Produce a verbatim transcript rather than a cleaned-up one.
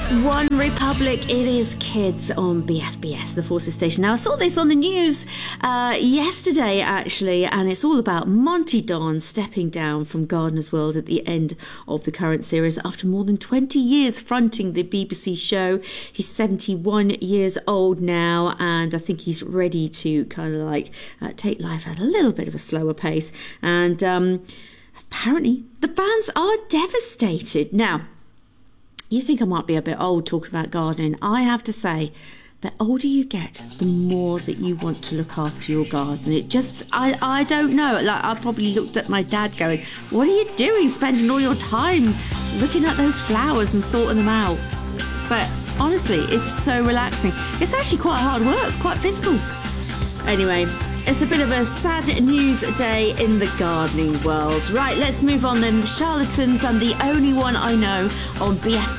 One Republic, it is Kids on B F B S, the Forces Station. Now, I saw this on the news uh, yesterday, actually, and it's all about Monty Don stepping down from Gardener's World at the end of the current series after more than twenty years fronting the B B C show. He's seventy-one years old now, and I think he's ready to kind of like uh, take life at a little bit of a slower pace. And um, apparently, the fans are devastated. Now, you think I might be a bit old talking about gardening. I have to say, the older you get, the more that you want to look after your garden. It just, I, I don't know. Like, I probably looked at my dad going, what are you doing spending all your time looking at those flowers and sorting them out? But honestly, it's so relaxing. It's actually quite hard work, quite physical. Anyway, it's a bit of a sad news day in the gardening world. Right, let's move on then. The Charlatans and The Only One I Know on B F